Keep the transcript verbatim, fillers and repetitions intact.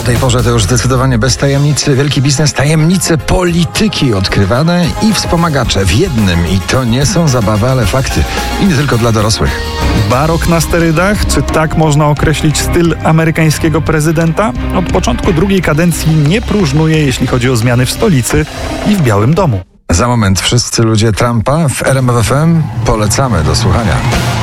tej porze to już zdecydowanie bez tajemnicy. Wielki biznes, tajemnice polityki odkrywane i wspomagacze w jednym. I to nie są zabawy, ale fakty. I nie tylko dla dorosłych. Barok na sterydach? Czy tak można określić styl amerykańskiego prezydenta? Od początku drugiej kadencji nie próżnuje, jeśli chodzi o zmiany w stolicy i w Białym Domu. Za moment wszyscy ludzie Trumpa w R M F F M polecamy do słuchania.